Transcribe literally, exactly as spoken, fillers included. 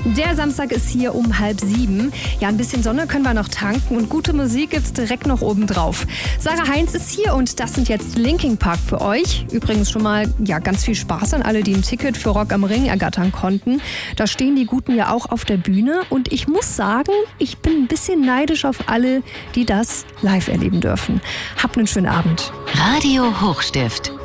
Der Samstag ist hier um halb sieben. Ja, ein bisschen Sonne können wir noch tanken und gute Musik gibt's direkt noch oben drauf. Sarah Heinz ist hier und das sind jetzt Linkin Park für euch. Übrigens schon mal ja ganz viel Spaß an alle, die ein Ticket für Rock am Ring ergattern konnten. Da stehen die Guten ja auch auf der Bühne und ich muss sagen, ich bin ein bisschen neidisch auf alle, die das live erleben dürfen. Habt einen schönen Abend. Radio Hochstift.